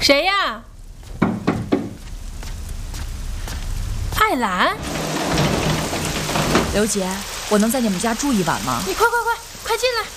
谁呀？艾兰。 刘姐，我能在你们家住一晚吗？ 你快进来！